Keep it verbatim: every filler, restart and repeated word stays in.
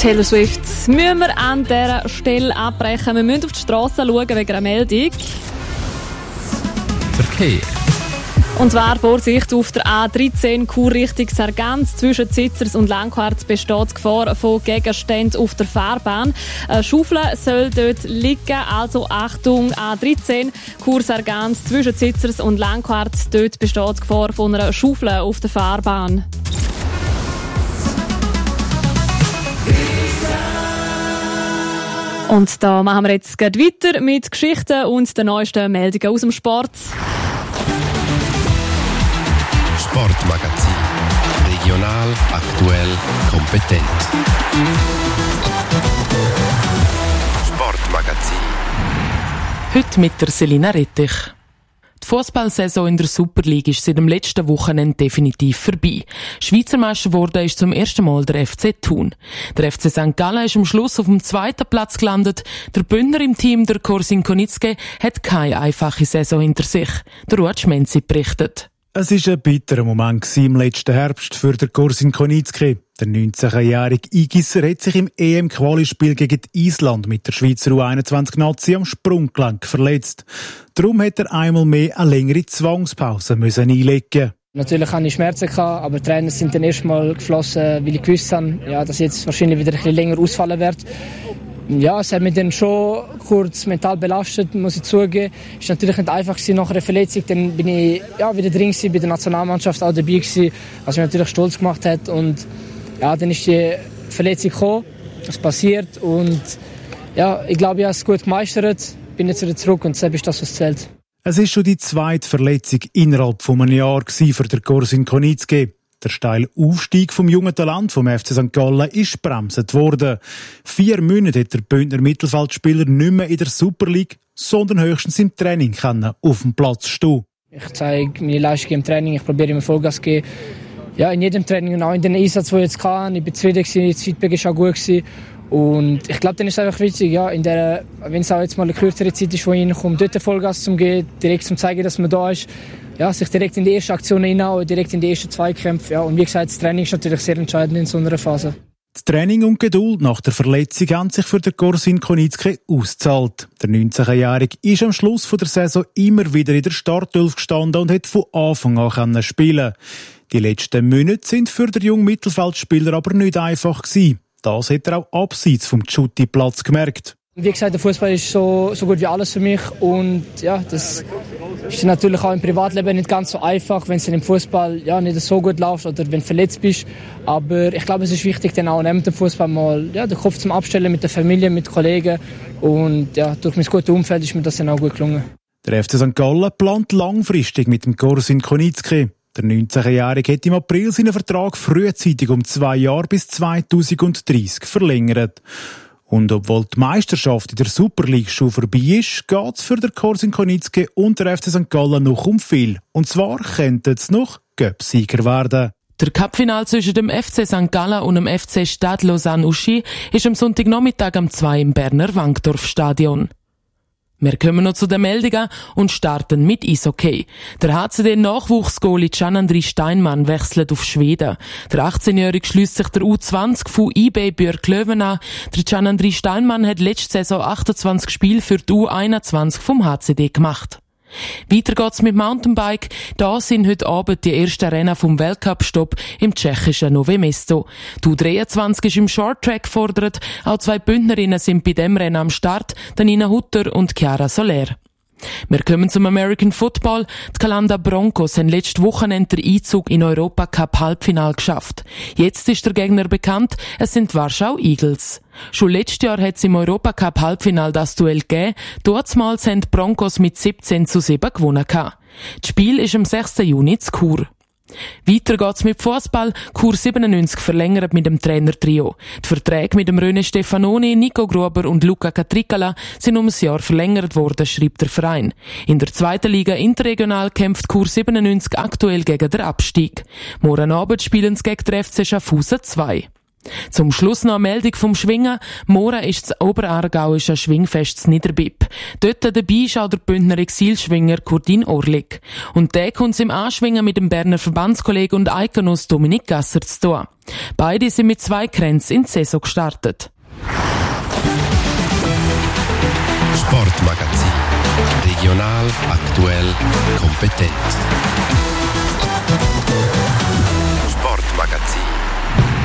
Taylor Swift müssen wir an dieser Stelle abbrechen. Wir müssen auf die Straße schauen wegen einer Meldung. Verkehr. Und zwar Vorsicht auf der A dreizehn Chur Richtung Sargans. Zwischen Zitzers und Langquart besteht die Gefahr von Gegenständen auf der Fahrbahn. Eine Schaufel soll dort liegen, also Achtung, A dreizehn Chur Sargans. Zwischen Zitzers und Langquart, dort besteht die Gefahr von einer Schaufel auf der Fahrbahn. Und da machen wir jetzt gleich weiter mit Geschichten und den neuesten Meldungen aus dem Sport. Sportmagazin. Regional, aktuell, kompetent. Sportmagazin. Heute mit der Selina Rettich. Die Fußballsaison in der Super League ist seit dem letzten Wochenende definitiv vorbei. Schweizer Meister wurde ist zum ersten Mal der F C Thun. Der F C Sankt Gallen ist am Schluss auf dem zweiten Platz gelandet. Der Bündner im Team, der Corsin Konitzke, hat keine einfache Saison hinter sich. Der Ruud Schmenzi berichtet. Es war ein bitterer Moment im letzten Herbst für den Corsin Konitzke. Der neunzehnjährige Igisser hat sich im E M-Quali-Spiel gegen Island mit der Schweizer U einundzwanzig-Nazi am Sprunggelenk verletzt. Darum hat er einmal mehr eine längere Zwangspause müssen einlegen. Natürlich hatte ich Schmerzen, aber die Tränen sind dann erst mal geflossen, weil ich gewusst habe, ja, dass ich jetzt wahrscheinlich wieder ein bisschen länger ausfallen werde. Ja, es hat mich dann schon kurz mental belastet, muss ich zugeben. Es war natürlich nicht einfach nach einer Verletzung. Dann bin ich ja, wieder drin gewesen, bei der Nationalmannschaft auch dabei gewesen, was mich natürlich stolz gemacht hat. Und ja, dann ist die Verletzung gekommen, es passiert und ja, ich glaube, ich habe es gut gemeistert, bin jetzt wieder zurück und deshalb ist das, was zählt. Es ist schon die zweite Verletzung innerhalb von einem Jahr für den Corsin Konitzke. Der steile Aufstieg vom jungen Talent vom F C Sankt Gallen ist bremset worden. Vier Monate hat der Bündner Mittelfeldspieler nicht mehr in der Super League, sondern höchstens im Training können auf dem Platz stehen. Ich zeige meine Leistung im Training, ich probiere immer Vollgas zu geben. Ja, in jedem Training und auch in den Einsatz, den ich jetzt hatte. Ich bin zufrieden gewesen, das Feedback war auch gut gewesen. Und ich glaube, dann ist es einfach wichtig, ja, in der, wenn es auch jetzt mal eine kürzere Zeit ist, wo ich reinkomme, dort Vollgas zu geben, direkt zu zeigen, dass man da ist. Ja, sich direkt in die erste Aktion hineinhauen, direkt in die ersten Zweikämpfe. Ja, und wie gesagt, das Training ist natürlich sehr entscheidend in so einer Phase. Das Training und Geduld nach der Verletzung haben sich für den Corsin Konitzke ausgezahlt. Der neunzehnjährige ist am Schluss der Saison immer wieder in der Startelf gestanden und hat von Anfang an spielen. Die letzten Monate sind für den jungen Mittelfeldspieler aber nicht einfach gewesen. Das hat er auch abseits vom Tschutti-Platz gemerkt. Wie gesagt, der Fußball ist so, so gut wie alles für mich und ja, das ist natürlich auch im Privatleben nicht ganz so einfach, wenn es dann im Fußball ja, nicht so gut läuft oder wenn du verletzt bist. Aber ich glaube, es ist wichtig, dann auch neben dem Fußball mal ja, den Kopf zum Abstellen mit der Familie, mit Kollegen und ja, durch mein gutes Umfeld ist mir das dann auch gut gelungen. Der F C Sankt Gallen plant langfristig mit dem Corsin Konitzke. Der neunzehnjährige hat im April seinen Vertrag frühzeitig um zwei Jahre bis zweitausenddreißig verlängert. Und obwohl die Meisterschaft in der Super League schon vorbei ist, geht es für den Corsin Konitzke und der F C Sankt Gallen noch um viel. Und zwar könnte es noch Cup-Sieger werden. Der Cup-Final zwischen dem F C Sankt Gallen und dem F C Stade Lausanne-Uschi ist am Sonntagnachmittag um zwei im Berner Wankdorf-Stadion. Wir kommen noch zu den Meldungen und starten mit Eishockey. Der H C D-Nachwuchsgoalie Gian-André Steinmann wechselt auf Schweden. Der achtzehnjährige schließt sich der U zwanzig von I B Björklöven an. Der Gian-André Steinmann hat letzte Saison achtundzwanzig Spiele für die U einundzwanzig vom H C D gemacht. Weiter geht's mit Mountainbike. Da sind heute Abend die ersten Rennen vom Weltcup-Stopp im tschechischen Nové Mesto. Die U dreiundzwanzig ist im Shorttrack gefordert. Auch zwei Bündnerinnen sind bei dem Rennen am Start, Nina Hutter und Chiara Soler. Wir kommen zum American Football. Die Calanda Broncos haben letztes Wochenende den Einzug in Europacup Halbfinale geschafft. Jetzt ist der Gegner bekannt, es sind die Warschau Eagles. Schon letztes Jahr hat es im Europacup Halbfinale das Duell gegeben. Dortmals haben die Broncos mit siebzehn zu sieben gewonnen. Das Spiel ist am sechsten Juni zu Chur. Weiter geht's mit Fußball. Chur siebenundneunzig verlängert mit dem Trainertrio. Die Verträge mit dem René Stefanoni, Nico Gruber und Luca Catricala sind um ein Jahr verlängert worden, schreibt der Verein. In der zweiten Liga interregional kämpft Chur siebenundneunzig aktuell gegen den Abstieg. Morgen Abend spielen sie gegen den F C Schaffhausen zwei. Zum Schluss noch eine Meldung vom Schwingen. Morgen ist das Oberaargauische Schwingfest in Niederbipp. Dort dabei ist auch der Bündner Exilschwinger Kurdin Orlik. Und der kommt im Anschwingen mit dem Berner Verbandskollegen und Eidgenoss Dominik Gasser zu tun. Beide sind mit zwei Kränzen in die Saison gestartet. Sportmagazin. Regional, aktuell, kompetent.